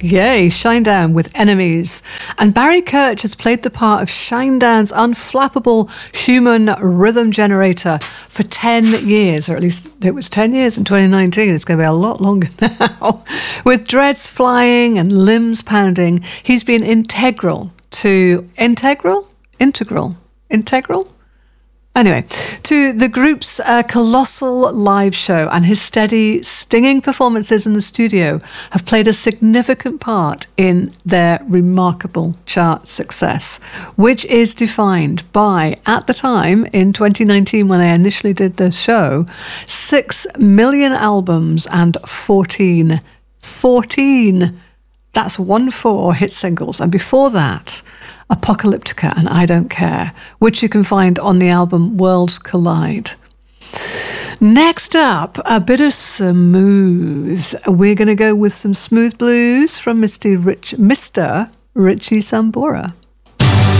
Yay, Shinedown with Enemies. And Barry Kirch has played the part of Shinedown's unflappable human rhythm generator for 10 years, or at least it was 10 years in 2019. It's going to be a lot longer now. With dreads flying and limbs pounding, he's been integral to... Integral? Anyway, to the group's colossal live show, and his steady, stinging performances in the studio have played a significant part in their remarkable chart success, which is defined by, at the time, in 2019 when I initially did this show, 6 million albums and 14, that's 14 hit singles. And before that, Apocalyptica and I Don't Care, which you can find on the album Worlds Collide. Next up, a bit of smooth. We're going to go with some smooth blues from Mr. Richie Sambora.